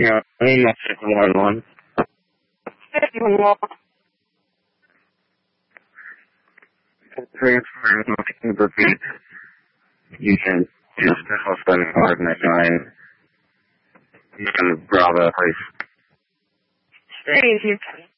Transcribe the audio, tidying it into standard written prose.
Yeah, I mean, that's just one. Transfer is repeat. You can just spend hard in that time. You can grab a price. Strange.